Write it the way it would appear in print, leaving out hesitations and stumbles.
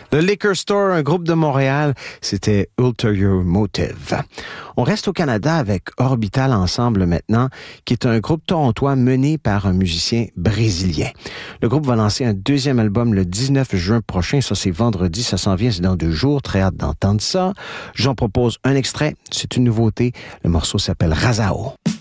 The Liquor Store, un groupe de Montréal, c'était Ulterior Motive. On reste au Canada avec Orbital Ensemble maintenant, qui est un groupe torontois mené par un musicien brésilien. Le groupe va lancer un deuxième album le 19 juin prochain. Ça, c'est vendredi. Ça s'en vient, c'est dans 2 jours. Très hâte d'entendre ça. J'en propose un extrait. C'est une nouveauté. Le morceau s'appelle Razao.